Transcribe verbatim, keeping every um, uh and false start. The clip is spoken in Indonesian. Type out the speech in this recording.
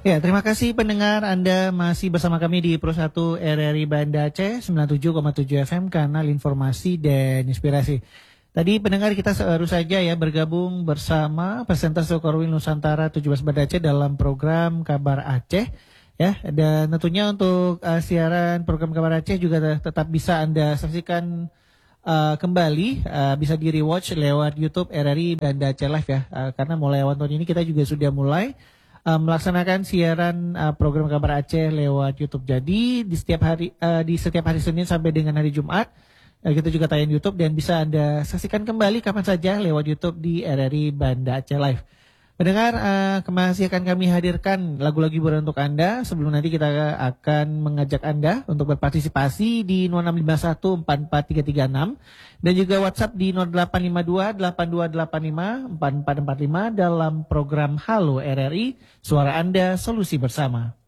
Ya, terima kasih pendengar Anda masih bersama kami di Pro satu R R I Banda Aceh sembilan puluh tujuh koma tujuh F M, kanal informasi dan inspirasi. Tadi pendengar kita baru saja ya bergabung bersama presenter Sukorwil Nusantara tujuh belas Banda Aceh dalam program Kabar Aceh ya, dan tentunya untuk uh, siaran program Kabar Aceh juga tetap bisa Anda saksikan uh, kembali, uh, bisa di rewatch lewat YouTube R R I Banda Aceh Live ya, uh, karena mulai awal tahun ini kita juga sudah mulai uh, melaksanakan siaran uh, program Kabar Aceh lewat YouTube. Jadi di setiap hari uh, di setiap hari Senin sampai dengan hari Jumat uh, kita juga tayang YouTube dan bisa Anda saksikan kembali kapan saja lewat YouTube di R R I Banda Aceh Live. Pendengar, uh, masih akan kami hadirkan lagu-lagu hiburan untuk Anda. Sebelum nanti kita akan mengajak Anda untuk berpartisipasi di nol enam lima satu empat empat tiga tiga enam dan juga WhatsApp di nol delapan lima dua delapan dua delapan lima empat empat empat lima dalam program Halo R R I, Suara Anda, Solusi Bersama.